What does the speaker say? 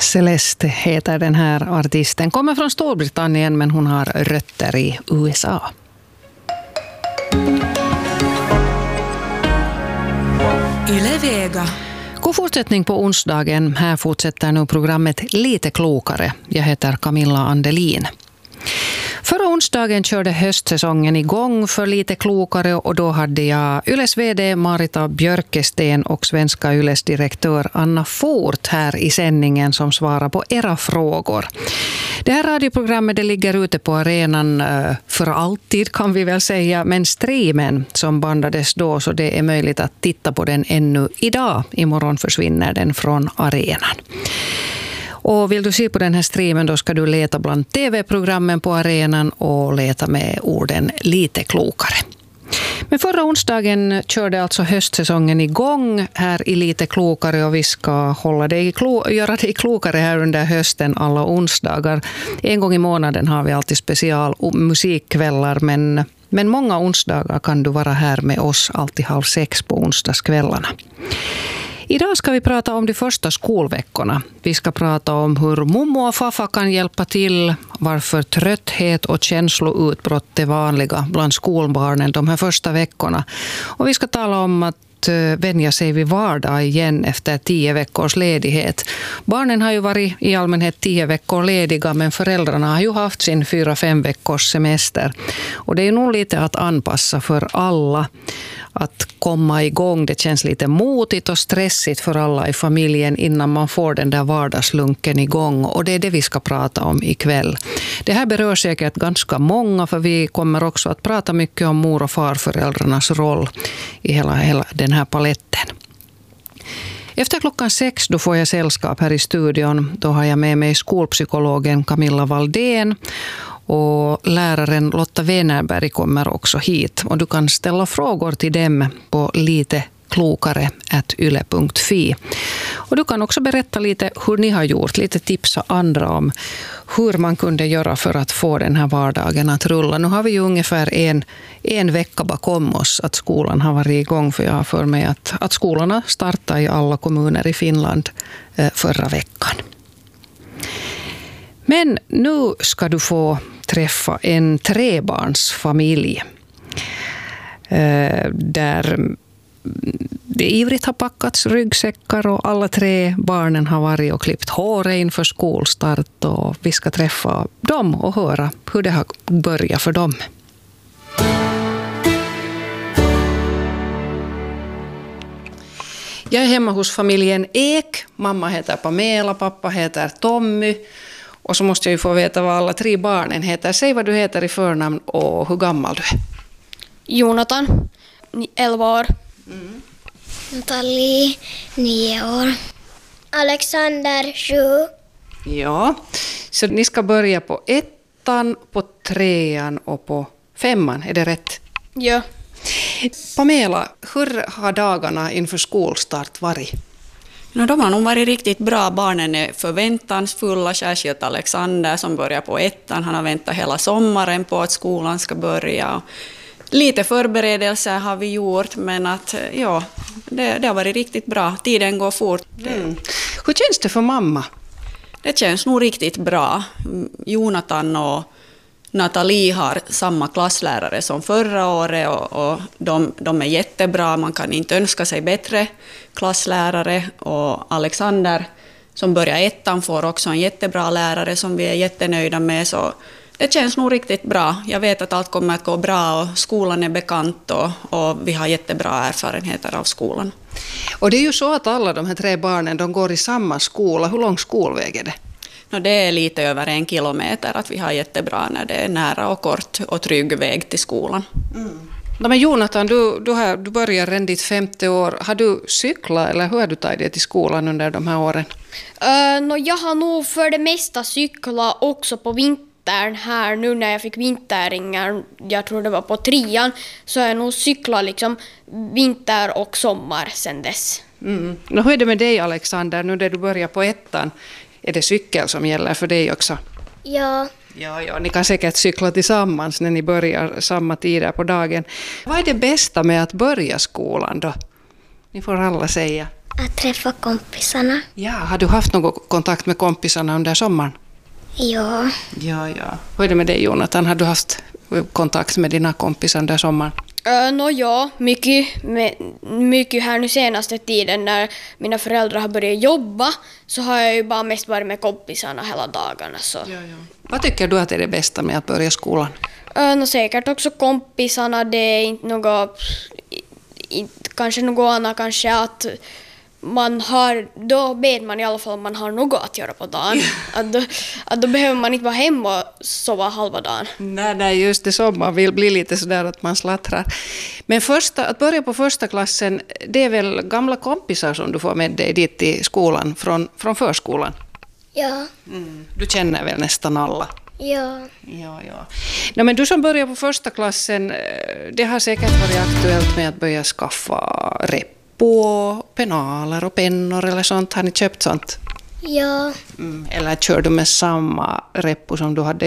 Celeste heter den här artisten. Kommer från Storbritannien men hon har rötter i USA. Yle Vega. God fortsättning på onsdagen. Här fortsätter nu programmet Lite klokare. Jag heter Camilla Andelin. Förra onsdagen körde höstsäsongen igång för Lite klokare och då hade jag Yles vd Marita Björkesten och Svenska Yles direktör Anna Fort här i sändningen som svarar på era frågor. Det här radioprogrammet det ligger ute på arenan för alltid kan vi väl säga, men streamen som bandades då så det är möjligt att titta på den ännu idag. Imorgon försvinner den från arenan. Och vill du se på den här streamen då ska du leta bland tv-programmen på arenan och leta med orden Lite klokare. Men förra onsdagen körde alltså höstsäsongen igång här i Lite klokare och vi ska göra dig klokare här under hösten alla onsdagar. En gång i månaden har vi alltid special musikkvällar men många onsdagar kan du vara här med oss alltid 5:30 på onsdagskvällarna. Idag ska vi prata om de första skolveckorna. Vi ska prata om hur mommo och faffa kan hjälpa till, varför trötthet och känsloutbrott är vanliga bland skolbarnen de här första veckorna. Och vi ska tala om att vänja sig vid vardag igen efter 10 veckors ledighet. Barnen har ju varit i allmänhet 10 veckor lediga men föräldrarna har ju haft sin 4-5 veckors semester. Och det är nog lite att anpassa för alla att komma igång. Det känns lite motigt och stressigt för alla i familjen innan man får den där vardagslunken igång. Och det är det vi ska prata om ikväll. Det här berör säkert ganska många för vi kommer också att prata mycket om mor- och farföräldrarnas roll i hela den här paletten. Efter 6:00 då får jag sällskap här i studion. Då har jag med mig skolpsykologen Camilla Valdén och läraren Lotta Wenerberg kommer också hit. Och du kan ställa frågor till dem på liteklokare@yle.fi. Och du kan också berätta lite hur ni har gjort, lite tipsa andra om hur man kunde göra för att få den här vardagen att rulla. Nu har vi ju ungefär en vecka bakom oss att skolan har varit igång, för jag har för mig att skolorna startade i alla kommuner i Finland förra veckan. Men nu ska du få träffa en 3-barnsfamilj där det ivrigt har packats ryggsäckar och alla 3 barnen har varit och klippt håret inför skolstart och vi ska träffa dem och höra hur det har börjat för dem. Jag är hemma hos familjen Ek. Mamma heter Pamela, pappa heter Tommy. Och så måste jag ju få veta vad alla 3 barnen heter. Säg vad du heter i förnamn och hur gammal du är. Jonathan, 11 år. Nathalie, 9 år. Alexander, 7. Ja, så ni ska börja på 1:an, på 3:an och på 5:an. Är det rätt? Ja. Pamela, hur har dagarna inför skolstart varit? De har nog varit riktigt bra. Barnen är förväntansfulla, särskilt Alexander som börjar på 1:an. Han har väntat hela sommaren på att skolan ska börja. Lite förberedelser har vi gjort, men det har varit riktigt bra. Tiden går fort. Hur känns det för mamma? Det känns nog riktigt bra. Jonathan och Nathalie har samma klasslärare som förra året och de är jättebra. Man kan inte önska sig bättre klasslärare. Och Alexander som börjar 1:an får också en jättebra lärare som vi är jättenöjda med. Så det känns nog riktigt bra. Jag vet att allt kommer att gå bra och skolan är bekant och vi har jättebra erfarenheter av skolan. Och det är ju så att alla de här 3 barnen de går i samma skola. Hur lång skolväg är det? Det är lite över 1 kilometer, att vi har jättebra när det är nära och kort och trygg väg till skolan. Men Jonathan, du börjar redan ditt 5:e år. Har du cyklat eller hur har du tagit dig till skolan under de här åren? Jag har nog för det mesta cyklat också på vintern här nu när jag fick vinterringar. Jag tror det var på 3:an, så jag nog cyklat liksom vinter och sommar sedan dess. Hur är det med dig Alexander, nu när du börjar på 1:an? Är det cykel som gäller för dig också? Ja. Ja, ni kan säkert cykla tillsammans när ni börjar samma tider på dagen. Vad är det bästa med att börja skolan då? Ni får alla säga. att träffa kompisarna. Ja, har du haft någon kontakt med kompisarna under sommaren? Ja, Ja. Hur är det med dig, Jonathan? Har du haft kontakt med dina kompisar under sommaren? Ja, mycket här nu senaste tiden när mina föräldrar har börjat jobba så har jag ju bara mest varit med kompisarna hela dagarna. Så. Vad tycker du att är det bästa med att börja skolan? Säkert också kompisarna, det är inte något, kanske något annat, kanske att man har, då vet man i alla fall om man har något att göra på dagen. Att då behöver man inte vara hemma och sova halva dagen. Nej, just det, som man vill bli lite sådär att man slattrar. Men att börja på första klassen, det är väl gamla kompisar som du får med dig dit till skolan från förskolan? ja, Du känner väl nästan alla? ja. Ja. Nej, men du som börjar på första klassen, det har säkert varit aktuellt med att börja skaffa reppo, penaler och pennor eller sånt. Har ni köpt sånt? Ja, Eller kör du med samma reppo som du hade